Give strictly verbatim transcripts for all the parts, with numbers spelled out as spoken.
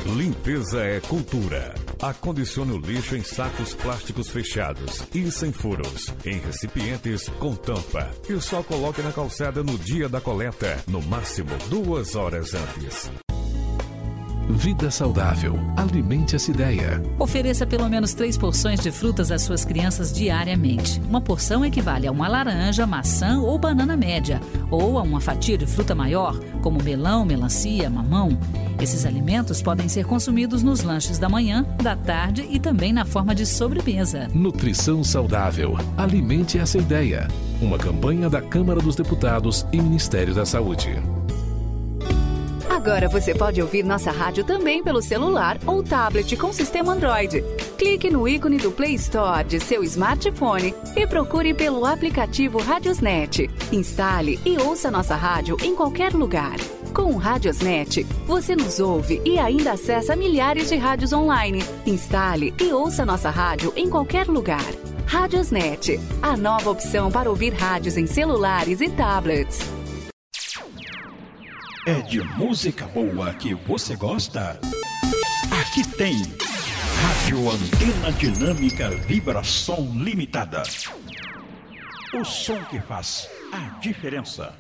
Limpeza é cultura. Acondicione o lixo em sacos plásticos fechados e sem furos, em recipientes com tampa. E só coloque na calçada no dia da coleta, no máximo duas horas antes. Vida saudável. Alimente essa ideia. Ofereça pelo menos três porções de frutas às suas crianças diariamente. Uma porção equivale a uma laranja, maçã ou banana média, ou a uma fatia de fruta maior, como melão, melancia, mamão. Esses alimentos podem ser consumidos nos lanches da manhã, da tarde e também na forma de sobremesa. Nutrição saudável. Alimente essa ideia. Uma campanha da Câmara dos Deputados e Ministério da Saúde. Agora você pode ouvir nossa rádio também pelo celular ou tablet com sistema Android. Clique no ícone do Play Store de seu smartphone e procure pelo aplicativo Radiosnet. Instale e ouça nossa rádio em qualquer lugar. Com o Radiosnet, você nos ouve e ainda acessa milhares de rádios online. Instale e ouça nossa rádio em qualquer lugar. Radiosnet, a nova opção para ouvir rádios em celulares e tablets. É de música boa que você gosta? Aqui tem Rádio Antena Dinâmica Vibração Limitada. O som que faz a diferença.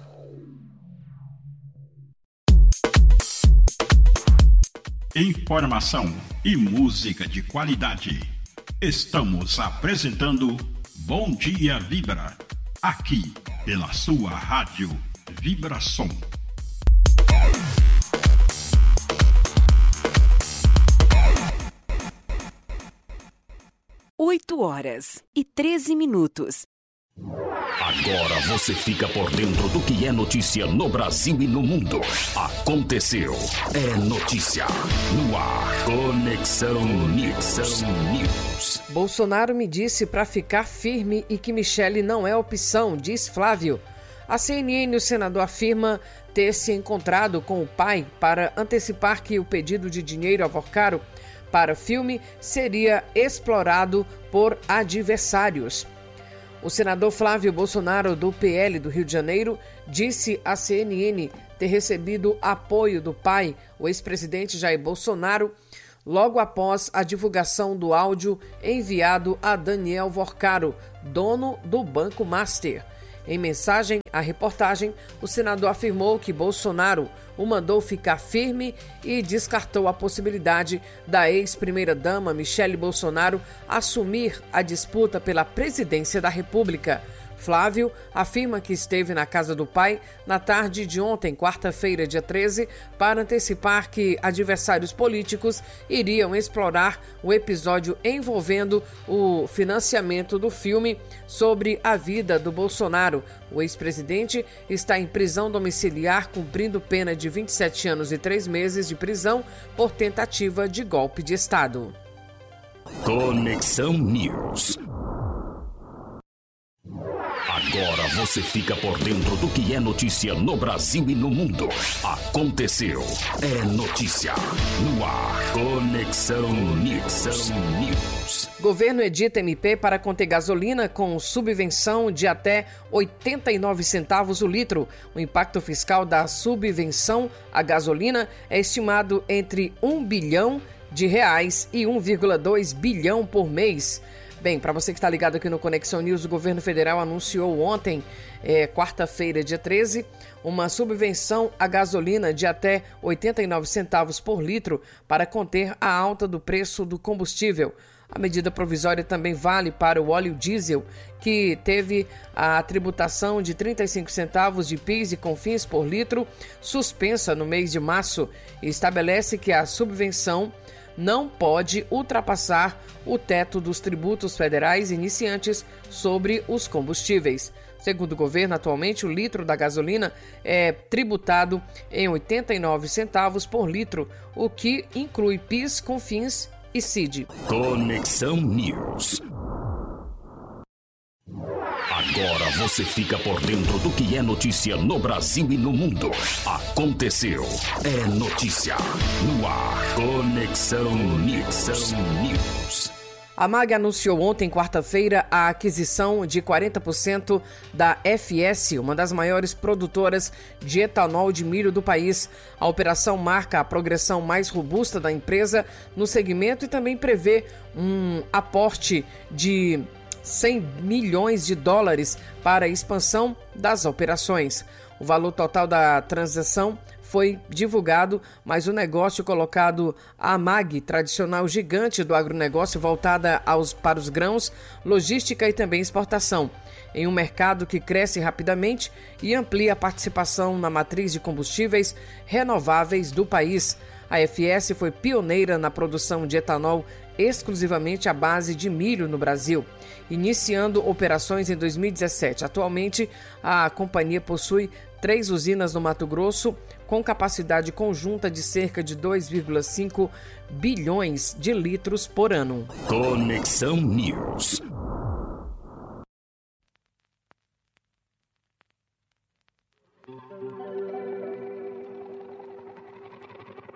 Informação e música de qualidade. Estamos apresentando Bom Dia Vibra, aqui pela sua Rádio Vibração. oito horas e treze minutos. Agora você fica por dentro do que é notícia no Brasil e no mundo. Aconteceu. É notícia. No ar. Conexão News. News. Bolsonaro me disse para ficar firme e que Michele não é opção, diz Flávio. A C N N, o senador afirma ter se encontrado com o pai para antecipar que o pedido de dinheiro a Vorcaro para filme seria explorado por adversários. O senador Flávio Bolsonaro, do P L do Rio de Janeiro, disse à C N N ter recebido apoio do pai, o ex-presidente Jair Bolsonaro, logo após a divulgação do áudio enviado a Daniel Vorcaro, dono do Banco Master. Em mensagem à reportagem, o senador afirmou que Bolsonaro o mandou ficar firme e descartou a possibilidade da ex-primeira-dama Michele Bolsonaro assumir a disputa pela presidência da República. Flávio afirma que esteve na casa do pai na tarde de ontem, quarta-feira, dia treze, para antecipar que adversários políticos iriam explorar o episódio envolvendo o financiamento do filme sobre a vida do Bolsonaro. O ex-presidente está em prisão domiciliar, cumprindo pena de vinte e sete anos e três meses de prisão por tentativa de golpe de Estado. Conexão News. Agora você fica por dentro do que é notícia no Brasil e no mundo. Aconteceu. É notícia. No ar. Conexão News. News. Governo edita M P para conter gasolina com subvenção de até oitenta e nove centavos o litro. O impacto fiscal da subvenção à gasolina é estimado entre um bilhão de reais e um vírgula dois bilhão por mês. Bem, para você que está ligado aqui no Conexão News, o governo federal anunciou ontem, é, quarta-feira, dia treze, uma subvenção à gasolina de até oitenta e nove centavos por litro para conter a alta do preço do combustível. A medida provisória também vale para o óleo diesel, que teve a tributação de trinta e cinco centavos de PIS e CONFINS por litro suspensa no mês de março e estabelece que a subvenção não pode ultrapassar o teto dos tributos federais iniciantes sobre os combustíveis. Segundo o governo, atualmente o litro da gasolina é tributado em oitenta e nove centavos por litro, o que inclui PIS, CONFINS e C I D. Conexão News. Agora você fica por dentro do que é notícia no Brasil e no mundo. Aconteceu. É notícia. No ar. Conexão News. News. A MAG anunciou ontem, quarta-feira, a aquisição de quarenta por cento da F S, uma das maiores produtoras de etanol de milho do país. A operação marca a progressão mais robusta da empresa no segmento e também prevê um aporte de cem milhões de dólares para a expansão das operações. O valor total da transação foi divulgado, mas o negócio colocado à MAG, tradicional gigante do agronegócio voltada aos, para os grãos, logística e também exportação, em um mercado que cresce rapidamente e amplia a participação na matriz de combustíveis renováveis do país. A F S foi pioneira na produção de etanol exclusivamente à base de milho no Brasil, iniciando operações em dois mil e dezessete. Atualmente, a companhia possui três usinas no Mato Grosso, com capacidade conjunta de cerca de dois vírgula cinco bilhões de litros por ano. Conexão News.